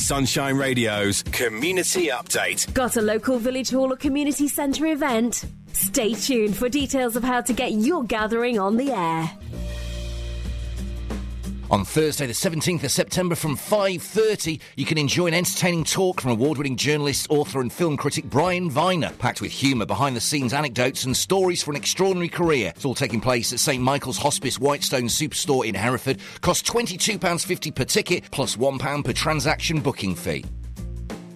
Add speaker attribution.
Speaker 1: Sunshine Radio's Community Update.
Speaker 2: Got a local village hall or community centre event? Stay tuned for details of how to get your gathering on the air.
Speaker 3: On Thursday, the 17th of September from 5:30, you can enjoy an entertaining talk from award-winning journalist, author and film critic Brian Viner, packed with humour, behind-the-scenes anecdotes and stories for an extraordinary career. It's all taking place at St Michael's Hospice Whitestone Superstore in Hereford. Costs £22.50 per ticket, plus £1 per transaction booking fee.